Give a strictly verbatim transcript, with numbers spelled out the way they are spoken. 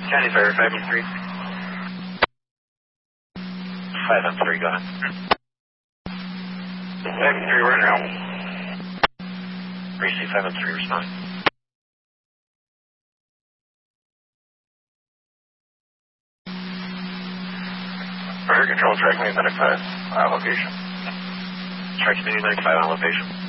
County Fire five M three. five M three, go ahead. five M three, we're now. Receive five M three, respond. Fire Control, track me ninety-five, on location. Track me ninety-five on location.